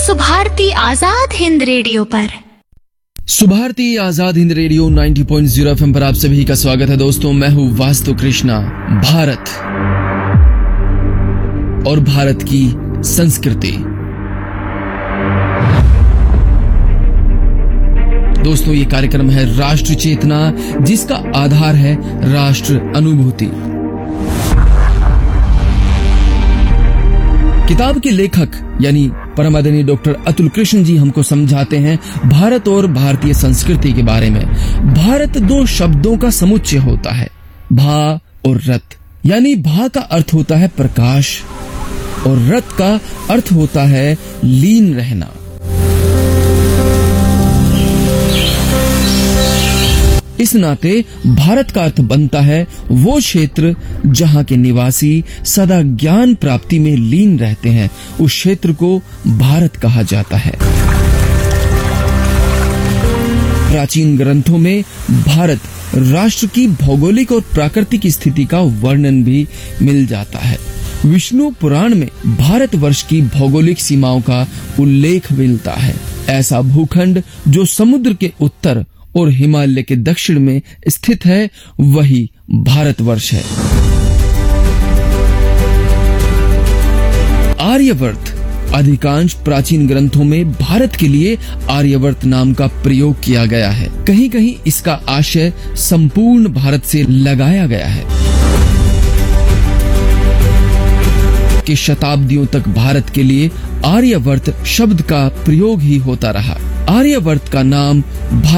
Subharti Azad Hind radio पर। Subharti Azad Hind radio 90.0 FM पर आप सभी का स्वागत है दोस्तों। मैं हूँ वास्तु कृष्णा। भारत और भारत की संस्कृति। दोस्तों, ये कार्यक्रम है राष्ट्र चेतना, जिसका आधार है राष्ट्र अनुभूति। किताब के लेखक यानी परम आदरणीय डॉक्टर अतुल कृष्ण जी हमको समझाते हैं भारत और भारतीय संस्कृति के बारे में। भारत दो शब्दों का समुच्चय होता है, भा और रत। यानी भा का अर्थ होता है प्रकाश और रत का अर्थ होता है लीन रहना। इस नाते भारत का अर्थ बनता है वो क्षेत्र जहां के निवासी सदा ज्ञान प्राप्ति में लीन रहते हैं। उस क्षेत्र को भारत कहा जाता है। प्राचीन ग्रंथों में भारत राष्ट्र की भौगोलिक और प्राकृतिक स्थिति का वर्णन भी मिल जाता है। विष्णु पुराण में भारतवर्ष की भौगोलिक सीमाओं का उल्लेख मिलता है। ऐसा भूखंड जो समुद्र के उत्तर और हिमालय के दक्षिण में स्थित है, वही भारतवर्ष है। आर्यवर्त। अधिकांश प्राचीन ग्रंथों में भारत के लिए आर्यवर्त नाम का प्रयोग किया गया है। कहीं कहीं इसका आशय संपूर्ण भारत से लगाया गया है। कि शताब्दियों तक भारत के लिए आर्यवर्त शब्द का प्रयोग ही होता रहा। आर्यवर्त का नाम